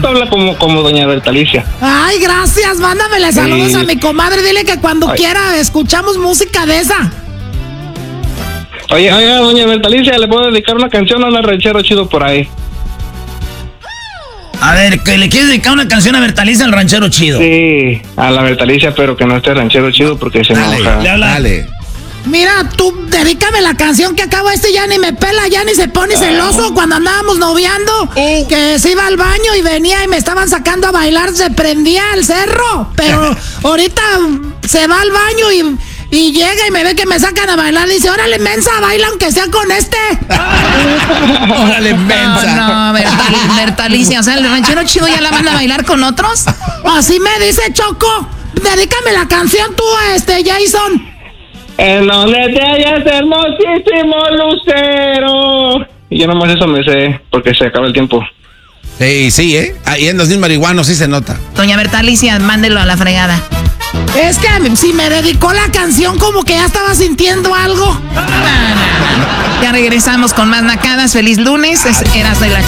tú hablas como doña Bertalicia. Ay, gracias, mándamele saludos a mi comadre, dile que cuando quiera escuchamos música de esa. Oye, doña Bertalicia, ¿le puedo dedicar una canción a un ranchero chido por ahí? A ver, ¿que le quieres dedicar una canción a Bertalicia, al ranchero chido? Sí, a la Bertalicia, pero que no esté ranchero chido porque se enoja. Dale. Mira, tú dedícame la canción que acabo ya ni me pela, ya ni se pone celoso cuando andábamos noviando, que se iba al baño y venía y me estaban sacando a bailar, se prendía el cerro, pero ahorita se va al baño y llega y me ve que me sacan a bailar, dice, órale mensa, baila aunque sea con este. Órale mensa. No, Bertalicia, o sea, el ranchero chido ya la manda a bailar con otros. Así me dice Choco, dedícame la canción tú a Jason. En donde te hallas, hermosísimo lucero. Y yo nomás eso me sé, porque se acaba el tiempo. Sí, ahí en 2000 marihuanos sí se nota. Doña Bertalicia, mándelo a la fregada. Es que si me dedicó la canción como que ya estaba sintiendo algo. Ya regresamos con más nacadas. Feliz lunes. Eras de la